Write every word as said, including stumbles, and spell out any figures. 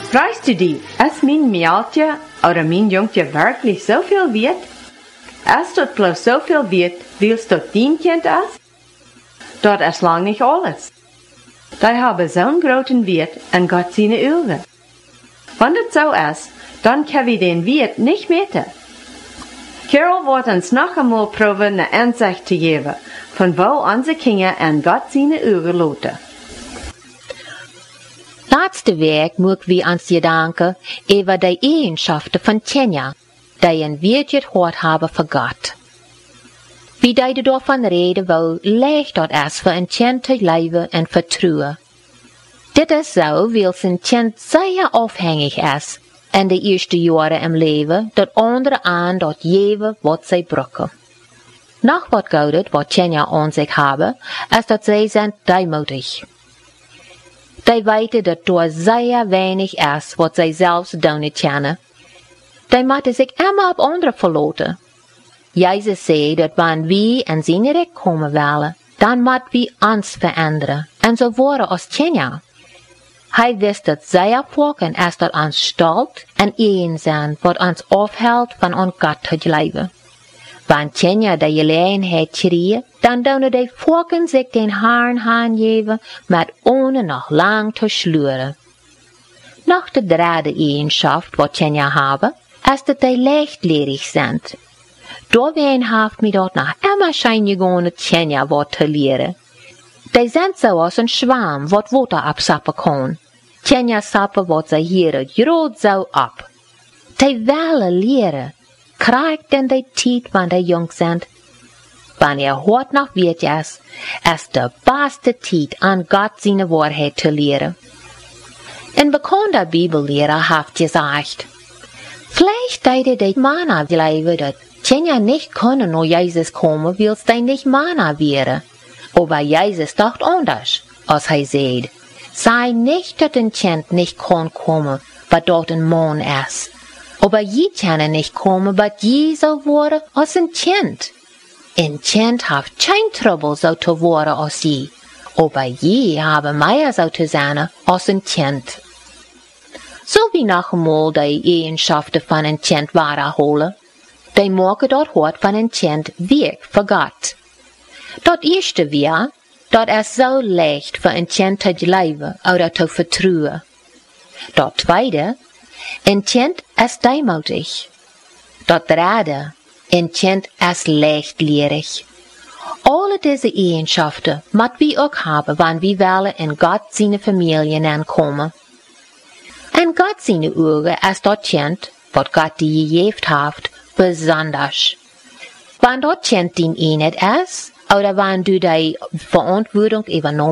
Fragst du dich, ist mein Mädchen oder mein Jungchen wirklich so viel wert? Ist dort bloß so viel wert, weil es dort dein Kind ist? Dort ist lang nicht alles. Die haben zo'n großen Wert in Gott seine Augen. Wenn das so ist, dann können wir den Wert nicht meten. Carol wird uns noch einmal probieren, eine Ansicht zu geben, von wo unsere Kinder in Gott seine Augen lassen. Laatste week moet we ons gedanken over de eigenschaften van Tjenya, die een weertje gehoord hebben voor God. Wie die daarvan reden wil, ligt dat is voor een kind te leven en vertrouwen. Dit is zo, weil zijn kind zeer afhängig is in de eerste jaren im leven, dat anderen aan dat geven wat zij brücken. Nog wat goudet wat Tjenya aan zich hebben, is dat zij zijn deemoedig. Die weten dat door zeer weinig is wat zij zelfs doen niet kennen. Die moeten zich immer op anderen verlaten. Jezus zei dat wanneer we in zijn rijk komen willen, dan moeten we ons veranderen en zo worden als Tjenya. Hij wist dat zeer volken is dat ons stolt en één zijn wat ons afhoudt van ons God te leven. Wanneer Tjenya de gelegenheid kreeg, dan doen de volken zich den Herrn aangeven met ohne nog lang te sluren. Nog de derde eigenschap wat Tjenya hebben, is dat die lichtlerig zijn. Doorheen heeft mij dat nog immer schijn gegaan Tjenya wat te leren. Die zijn zoals een schwaam wat water absappen kan. Tjenya sappen wat zij hier groot zo op. Die willen leren. Krijgt in de tijd wanneer die jong zijn. Wanneer hoort nog weet is, is de beste tijd aan God zijn waarheid te leren. Een bekende Bibellehrer heeft gezegd, vielleicht deed die Mana geloven dat Tjenya nicht können naar Jezus komen, weil es die nicht Mana wäre. Aber Jezus dacht anders, als hij zei, sei nicht, dat een kind nicht kann kommen, wat dort een man is. Aber je können nicht kommen, wat je so worden als een kind. Een kind heeft geen trouble so te worden als je. Aber je hebben meer so te zijn als een kind. So wie nog eenmaal die eigenschaften van een kind waarholen, die maken dat hart van een kind werk voor God. Dat eerste weer, dat is zo leicht voor een kind te leven of te vertrouwen. Dat tweede, een kind is deemoedig. Dat derde, een kind is lichtlerig. Alle deze eigenschaften moeten we ook hebben wanneer we willen in God zijn familie aankomen. In God zijn ogen is dat kind, wat God die gegeven heeft, besonders. Wanneer dat kind die eenheid is, oder wanneer du die verantwoording übernommen